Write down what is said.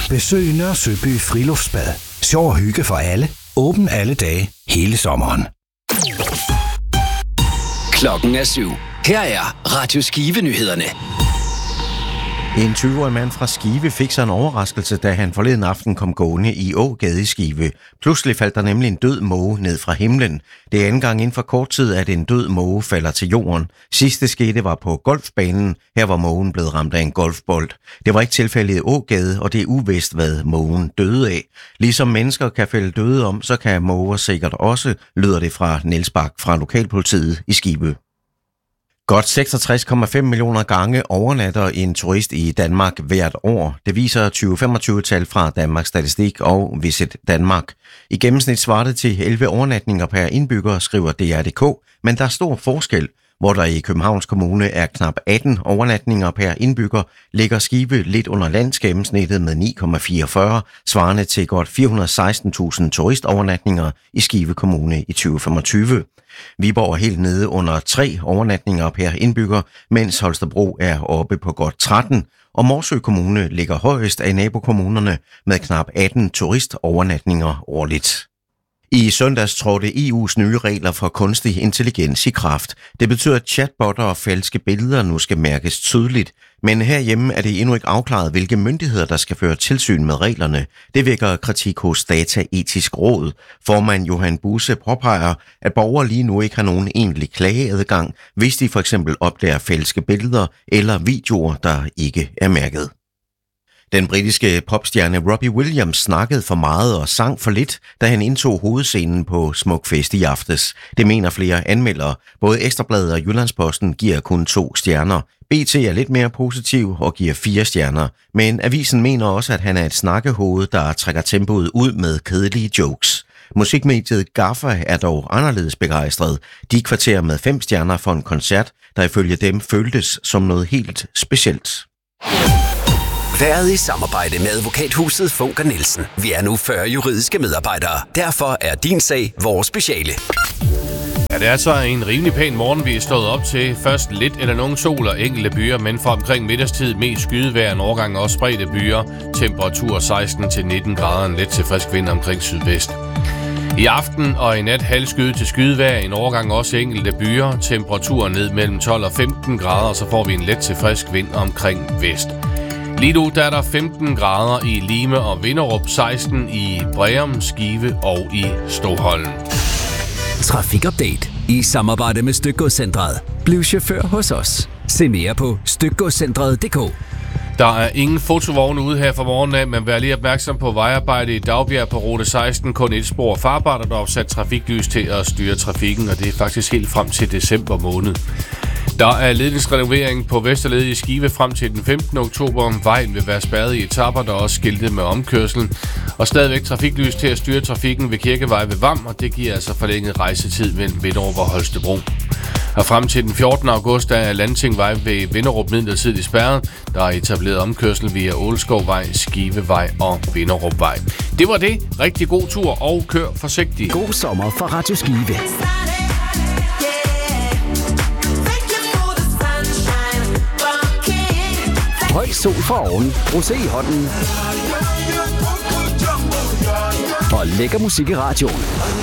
Besøg Nørre Søby Friluftsbad. Sjov og hygge for alle. Åben alle dage, hele sommeren. Klokken er 7. Her er Radio Skive-nyhederne. En 20-årig mand fra Skive fik sig en overraskelse, da han forleden aften kom gående i Ågade i Skive. Pludselig faldt der nemlig en død måge ned fra himlen. Det er anden gang inden for kort tid, at en død måge falder til jorden. Sidste skete var på golfbanen. Her var mågen blevet ramt af en golfbold. Det var ikke tilfældet i Ågade, og det er uvist, hvad mågen døde af. Ligesom mennesker kan falde døde om, så kan måger sikkert også, lyder det fra Niels Bak fra lokalpolitiet i Skive. Godt 66,5 millioner gange overnatter en turist i Danmark hvert år. Det viser 2025-tal fra Danmarks Statistik og Visit Danmark. I gennemsnit svarer det til 11 overnatninger per indbygger, skriver DR.dk, men der er stor forskel. Hvor der i Københavns Kommune er knap 18 overnatninger per indbygger, ligger Skive lidt under landsgennemsnittet med 9,44, svarende til godt 416.000 turistovernatninger i Skive Kommune i 2025. Viborg er helt nede under 3 overnatninger per indbygger, mens Holstebro er oppe på godt 13, og Morsø Kommune ligger højest af nabokommunerne med knap 18 turistovernatninger årligt. I søndags trådte EU's nye regler for kunstig intelligens i kraft. Det betyder, at chatbotter og falske billeder nu skal mærkes tydeligt. Men herhjemme er det endnu ikke afklaret, hvilke myndigheder, der skal føre tilsyn med reglerne. Det vækker kritik hos Dataetisk Råd. Formand Johan Buse påpeger, at borgere lige nu ikke har nogen egentlig klageadgang, hvis de for eksempel opdager falske billeder eller videoer, der ikke er mærket. Den britiske popstjerne Robbie Williams snakkede for meget og sang for lidt, da han indtog hovedscenen på Smukfest i aftes. Det mener flere anmeldere. Både Ekstra Bladet og Jyllandsposten giver kun 2 stjerner. BT er lidt mere positiv og giver 4 stjerner. Men avisen mener også, at han er et snakkehoved, der trækker tempoet ud med kedelige jokes. Musikmediet Gaffa er dog anderledes begejstret. De kvarterer med 5 stjerner for en koncert, der ifølge dem føltes som noget helt specielt. Været i samarbejde med advokathuset Funker Nielsen. Vi er nu 40 juridiske medarbejdere. Derfor er din sag vores speciale. Ja, det er så en rimelig pæn morgen, vi er stået op til. Først lidt eller nogen sol og enkelte byer, men fra omkring middagstid mest skydevejr, en overgang også spredte byer. Temperatur 16-19 grader, en let til frisk vind omkring sydvest. I aften og i nat halvskyde til skydevejr, en overgang også enkelte byer. Temperatur ned mellem 12 og 15 grader, så får vi en let til frisk vind omkring vest. Lige nu der er der 15 grader i Lime og Vinderup, 16 i Breum, Skive og i Stoholm. Trafikupdate i samarbejde med Stykgodscentret. Bliv chauffør hos os. Se mere på stykgodscentret.dk. Der er ingen fotovogne ude her fra morgenen af, men vær lige opmærksom på vejarbejde i Dagbjerg på rute 16. Kun et spor farbart, og der er opsat trafiklys til at styre trafikken, og det er faktisk helt frem til december måned. Der er ledningsrenovering på Vesterled i Skive frem til den 15. oktober. Vejen vil være spærret i etaper, der er også skiltet med omkørsel. Og stadigvæk trafiklys til at styre trafikken ved Kirkevej ved Vam, og det giver altså forlænget rejsetid mellem Vinderup og Holstebro. Og frem til den 14. august er Landtingvej ved Vinderup midlertidigt spærret. Der er etableret omkørsel via Ålskovvej, Skivevej og Vinderupvej. Det var det. Rigtig god tur og kør forsigtigt. God sommer fra Radio Skive. Høj sol for oven, rosé i hånden og lækker musik i radioen.